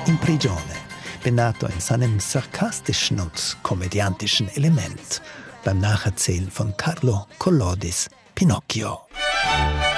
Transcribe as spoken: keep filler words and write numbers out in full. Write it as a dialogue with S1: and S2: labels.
S1: in prigione, benato in seinem sarkastischen und komödiantischen Element beim Nacherzählen von Carlo Collodis Pinocchio.